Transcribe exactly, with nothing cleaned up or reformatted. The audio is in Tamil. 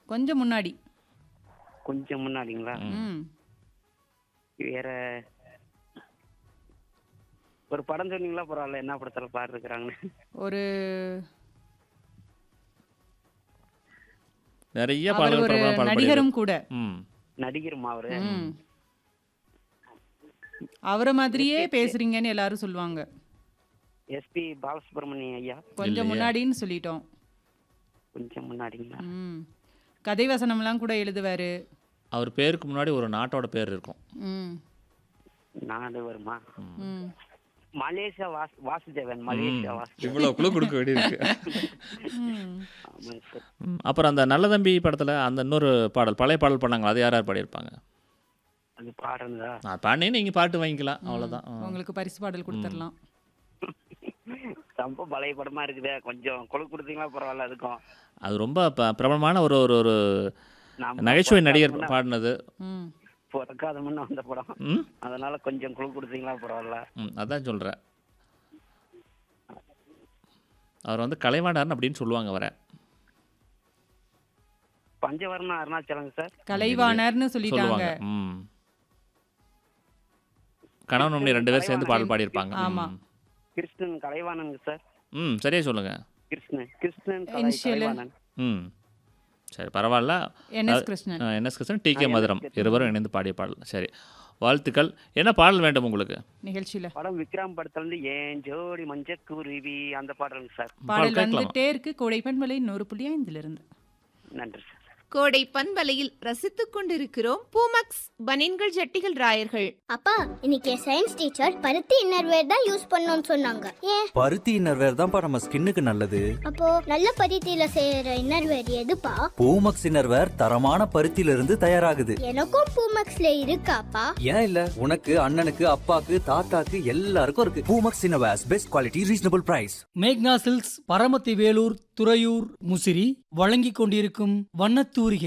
கொஞ்சம் முன்னாடி. கொஞ்சம் முன்னாடிங்களா? ம். வேற ஒரு படம் சொன்னீங்களா பரவாயில்ல, என்ன படத்துல பாட்டு இருக்கிறாங்கன்னு. ஒரு நிறைய அவர் பாடல்கள் ஒரு பிரபலம் பாடல் நடிகரும் கூட. ம் நடிகருமா அவரு? ம். அவரை மாதிரியே பேசுறீங்கன்னு எல்லாரும் சொல்லுவாங்க. எஸ்பி பாலசுப்ரமணியம் ஐயா. கொஞ்சம் இல்லையே. முன்னாடின்னு சொல்லிட்டோம். கொஞ்சம் முன்னாடிங்களா? ம். கதை வசனம்லாம் கூட எழுதுவாரு. அவர் பேருக்கு முன்னாடி ஒரு நாட்டோட பேர் இருக்கும். ம். நாடு வருமா? ம். மலேசியா வாசு வாசுதேவன். மலேசியா வாசுதேவன். இவ்வளோ குழு கொடுக்க வேண்டியிருக்கு. ம். ஆமாங்க சார். ம், அப்புறம் அந்த நல்ல தம்பி படத்தில் அந்த இன்னொரு பாடல் பழைய பாடல் பண்ணாங்க, அது யார் யார் பாடியிருப்பாங்க? அது பாடுறதா? நான் பாடினே நீங்கள் பாட்டு வாங்கிக்கலாம், அவ்வளோதான். உங்களுக்கு பரிசு பாடல் கொடுத்துடலாம். ரொம்ப பழைய படமா இருக்குதே, கொஞ்சம் கொழு கொடுத்தீங்களா பரவாயில்ல. அதுக்கும் அது ரொம்ப ப- பிரபலமான ஒரு ஒரு ஒரு நம்ம நகைச்சுவை நடிகர் பிறக்காத பாடினது. ம். பிறக்காத முன்ன வந்த படம். ம் அதனால கொஞ்சம் குழு கொடுத்தீங்களா பரவாயில்ல. ம் அதான் சொல்கிறேன். அவர் வந்து கலைவாணர்னு அப்படின்னு சொல்லுவாங்க வர. பஞ்சவர்ணம் அருணாச்சலங்க சார். கலைவாணர்னு சொல்லிட்டாங்க. சொல்லுவாங்க. ம் கணவன் மணி ரெண்டு பேரும் சேர்ந்து பாடல் பாடியிருப்பாங்க. ஆமா. ம். கிருஷ்ணன் கலைவாணனுங்க சார். ம் சரியா சொல்லுங்க. கிருஷ்ணன் கிருஷ்ணன் கலை- Initial. கலைவாணன். ம் சரி பரவாயில்ல. N S Krishnan. N S Krishnan, D K மதுரம் இருவரும் இணைந்து பாடிய பாடல். சரி, வாழ்த்துக்கள். என்ன பாடல் வேண்டும் உங்களுக்கு? நிகழ்ச்சியில படம் விக்ரம் படத்துல இருந்து ஏன் ஜோடி மஞ்ச குருவி அந்த பாடலுங்க சார். பாடல் கேட்கலாமா? வந்துட்டே இருக்கு. கோடை பண்பலை நூறு புள்ளி ஐந்துல இருந்து. நன்றி சார். கோடை பண்பலையில் ரசித்துக் கொண்டிருக்கிறோம் பூமக்ஸ் பனின்கள் ஜட்டிகள் ராயர்கள். அப்பா இன்னைக்கு சயின்ஸ் டீச்சர் பருத்தி இன்னர்வேர் தான் யூஸ் பண்ணணும்னு சொன்னாங்க. ஏன்? பருத்தி இன்னர்வேர் தான்ப்பா நம்ம ஸ்கின்னுக்கு நல்லது. அப்போ நல்ல பருத்தியில செய்யற இன்னர்வேர் எதுப்பா? பூமக்ஸ் இன்னர்வேர் தரமான பருத்தியில இருந்து தயாராகுது. எனக்கும் பூமக்ஸ்ல இருக்காப்பா? ஏன் இல்ல, உனக்கு அண்ணனுக்கு அப்பாக்கு தாத்தாக்கு எல்லாருக்கும் இருக்கு. Poomex innerwears best quality reasonable price. மேக்னா சில்க்ஸ் பரமத்தி வேலூர் துறையூர் முசிறி வழங்கிக் கொண்டிருக்கும் வண்ணத்தூரிகை.